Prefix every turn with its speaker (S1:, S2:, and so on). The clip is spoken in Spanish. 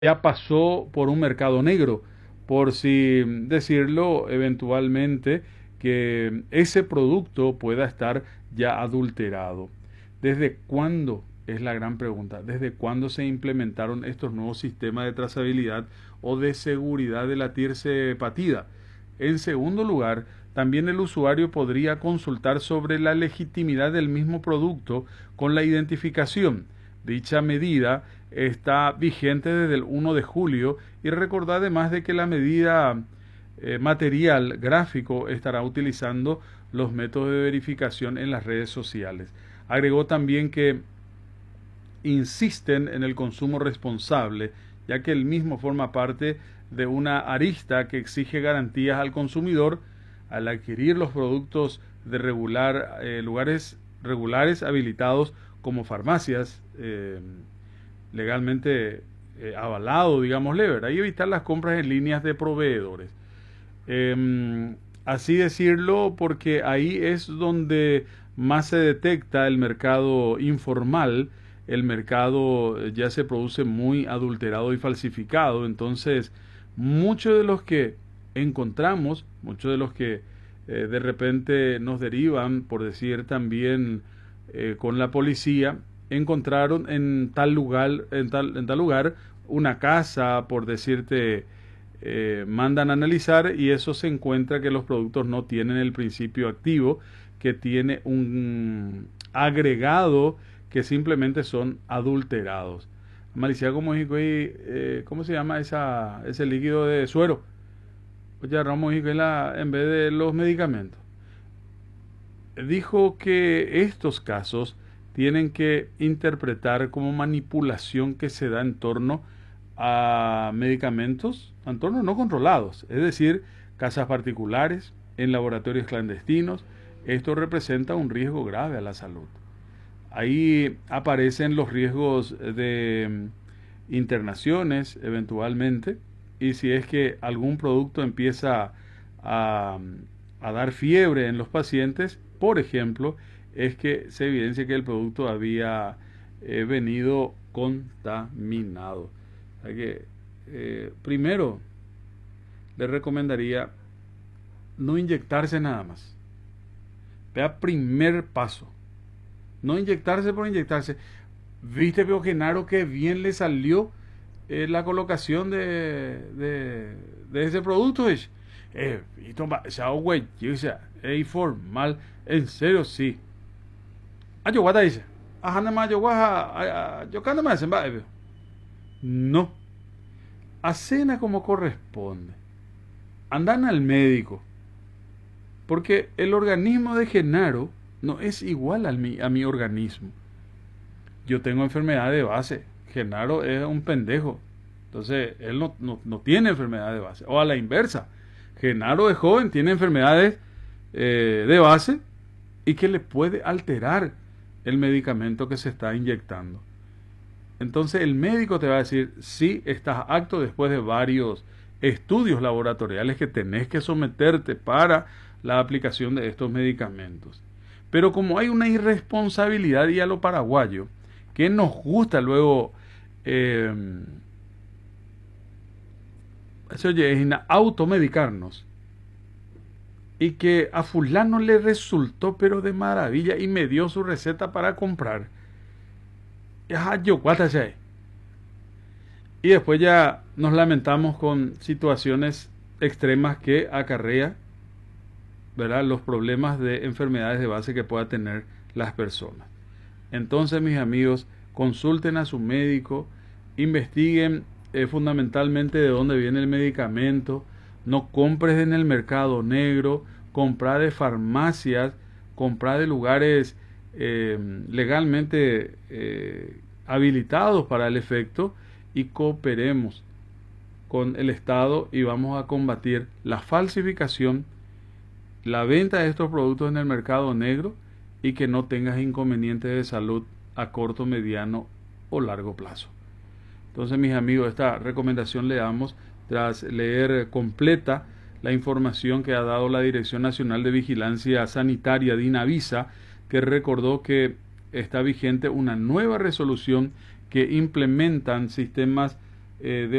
S1: ya pasó por un mercado negro, por si decirlo eventualmente, que ese producto pueda estar ya adulterado. ¿Desde cuándo? Es la gran pregunta. ¿Desde cuándo se implementaron estos nuevos sistemas de trazabilidad o de seguridad de la tierce partida? En segundo lugar, también el usuario podría consultar sobre la legitimidad del mismo producto con la identificación. Dicha medida está vigente desde el 1 de julio y recordar además de que la medida material gráfico estará utilizando los métodos de verificación en las redes sociales. Agregó también que insisten en el consumo responsable, ya que el mismo forma parte de una arista que exige garantías al consumidor al adquirir los productos de lugares regulares habilitados como farmacias, legalmente avalado, digámosle, ¿verdad? Y evitar las compras en líneas de proveedores. Así decirlo, porque ahí es donde más se detecta el mercado informal, el mercado ya se produce muy adulterado y falsificado, entonces muchos de los que encontramos, muchos de los que de repente nos derivan, por decir también con la policía, encontraron en tal lugar, en tal lugar una casa, por decirte, mandan a analizar y eso se encuentra que los productos no tienen el principio activo, que tiene un agregado que simplemente son adulterados. Malicia como dijo, ¿cómo se llama ese líquido de suero? Pues ya Ramos dijo en vez de los medicamentos. Dijo que estos casos tienen que interpretar como manipulación que se da en torno a medicamentos, entornos no controlados, es decir, casas particulares, en laboratorios clandestinos. Esto representa un riesgo grave a la salud. Ahí aparecen los riesgos de internaciones eventualmente, y si es que algún producto empieza a, a dar fiebre en los pacientes, por ejemplo, es que se evidencia que el producto había venido contaminado. O sea que, primero, le recomendaría no inyectarse nada más. Vea, primer paso. No inyectarse por inyectarse. Viste, Pio Genaro, que bien le salió la colocación de ese producto. Y toma, esa güey, es formal. En serio, sí. Ayogua dice. Ajá, nada más ayogua, yo canto más en baile. No. Hacena como corresponde. Andan al médico. Porque el organismo de Genaro no es igual a mi organismo. Yo tengo enfermedad de base. Genaro es un pendejo. Entonces, él no tiene enfermedad de base. O a la inversa. Genaro es joven, tiene enfermedades de base y que le puede alterar el medicamento que se está inyectando. Entonces, el médico te va a decir si estás apto después de varios estudios laboratoriales que tenés que someterte para la aplicación de estos medicamentos. Pero como hay una irresponsabilidad y a lo paraguayo, que nos gusta luego automedicarnos, y que a fulano le resultó pero de maravilla y me dio su receta para comprar. Y después ya nos lamentamos con situaciones extremas que acarrea, ¿verdad?, los problemas de enfermedades de base que pueda tener las personas. Entonces, mis amigos, consulten a su médico, investiguen fundamentalmente de dónde viene el medicamento, no compres en el mercado negro, comprar de farmacias, comprar de lugares legalmente habilitados para el efecto, y cooperemos con el Estado y vamos a combatir la falsificación, la venta de estos productos en el mercado negro, y que no tengas inconvenientes de salud a corto, mediano o largo plazo. Entonces, mis amigos, esta recomendación le damos tras leer completa la información que ha dado la Dirección Nacional de Vigilancia Sanitaria, DINAVISA, que recordó que está vigente una nueva resolución que implementan sistemas de